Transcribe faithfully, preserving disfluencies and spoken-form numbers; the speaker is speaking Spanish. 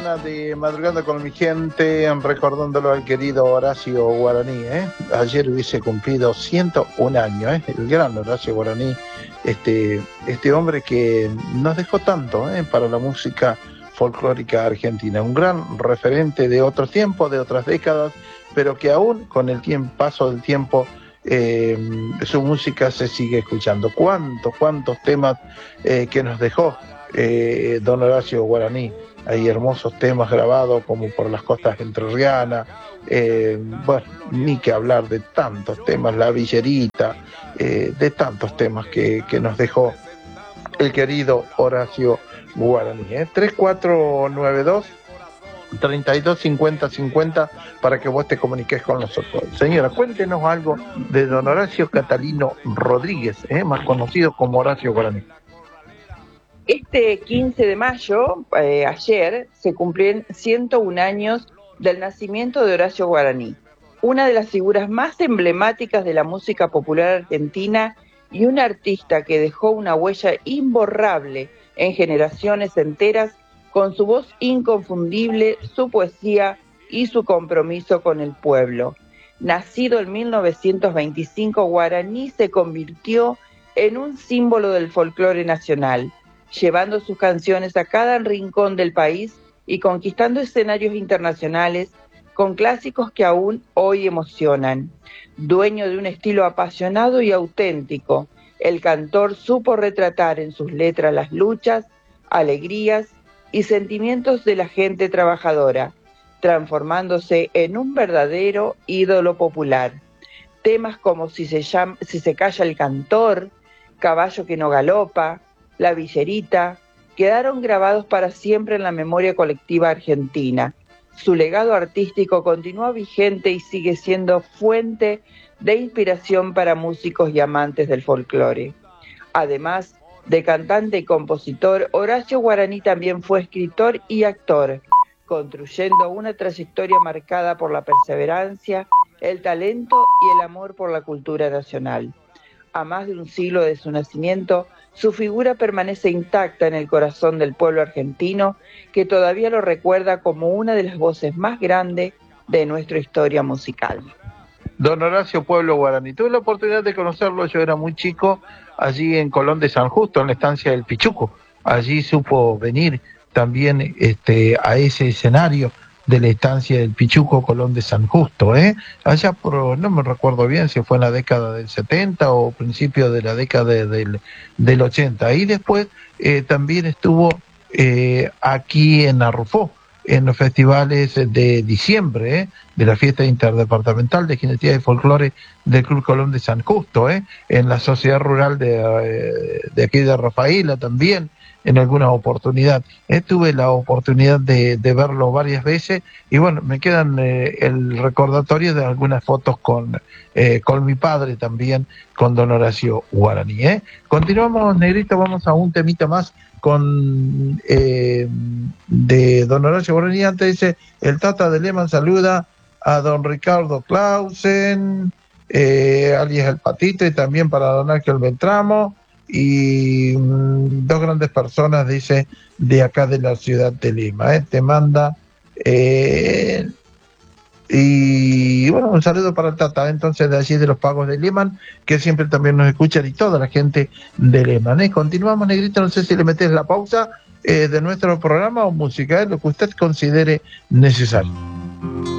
mañana de Madrugando con mi gente, recordándolo al querido Horacio Guaraní, ¿eh? Ayer hubiese cumplido ciento un años, ¿eh? El gran Horacio Guaraní, este, este hombre que nos dejó tanto, ¿eh? Para la música folclórica argentina, un gran referente de otros tiempos, de otras décadas, pero que aún con el tiempo, paso del tiempo, eh, su música se sigue escuchando. ¿Cuántos, cuántos temas eh, que nos dejó eh, don Horacio Guaraní? Hay hermosos temas grabados como Por las costas entrerrianas, eh, bueno, ni que hablar de tantos temas, La Villerita, eh, de tantos temas que, que nos dejó el querido Horacio Guaraní. ¿eh? tres cuatro nueve dos, treinta y dos cincuenta cincuenta para que vos te comuniques con nosotros. Señora, cuéntenos algo de don Horacio Catalino Rodríguez, ¿eh? más conocido como Horacio Guaraní. Este quince de mayo, eh, ayer, se cumplieron ciento un años del nacimiento de Horacio Guaraní, una de las figuras más emblemáticas de la música popular argentina y un artista que dejó una huella imborrable en generaciones enteras con su voz inconfundible, su poesía y su compromiso con el pueblo. Nacido en mil novecientos veinticinco, Guaraní se convirtió en un símbolo del folclore nacional, llevando sus canciones a cada rincón del país y conquistando escenarios internacionales con clásicos que aún hoy emocionan. Dueño de un estilo apasionado y auténtico, el cantor supo retratar en sus letras las luchas, alegrías y sentimientos de la gente trabajadora, transformándose en un verdadero ídolo popular. Temas como Si se, llama, si se calla el cantor, Caballo que no galopa, La Villerita, quedaron grabados para siempre en la memoria colectiva argentina. Su legado artístico continúa vigente y sigue siendo fuente de inspiración para músicos y amantes del folclore. Además de cantante y compositor, Horacio Guaraní también fue escritor y actor, construyendo una trayectoria marcada por la perseverancia, el talento y el amor por la cultura nacional. A más de un siglo de su nacimiento, su figura permanece intacta en el corazón del pueblo argentino, que todavía lo recuerda como una de las voces más grandes de nuestra historia musical. Don Horacio Pueblo Guaraní, tuve la oportunidad de conocerlo, yo era muy chico, allí en Colón de San Justo, en la estancia del Pichuco. Allí supo venir también este, a ese escenario de la estancia del Pichuco, Colón de San Justo, ¿eh? Allá por, no me recuerdo bien si fue en la década del setenta o principio de la década de, del, del ochenta. Y después eh, también estuvo eh, aquí en Arrufó, en los festivales de diciembre, ¿eh? de la fiesta interdepartamental de Jineteía y Folclore del Club Colón de San Justo, ¿eh? en la sociedad rural de, eh, de aquí de Rafaela también, en alguna oportunidad. Eh, tuve la oportunidad de, de verlo varias veces y bueno, me quedan eh, el recordatorio de algunas fotos con, eh, con mi padre también, con don Horacio Guaraní. ¿eh? Continuamos, Negrito, vamos a un temita más con eh, de don Horacio Guaraní. Antes dice, el Tata de Lehmann saluda a don Ricardo Clausen, eh, alias El Patito, y también para don Ángel Beltramo, y mmm, dos grandes personas, dice, de acá de la ciudad de Lima. ¿eh? Te manda, eh, y bueno, un saludo para el Tata, entonces, de allí de los Pagos de Lehmann, que siempre también nos escuchan, y toda la gente de Lehmann. ¿eh? Continuamos, Negrito, no sé si le metes la pausa eh, de nuestro programa o música, ¿eh? lo que usted considere necesario.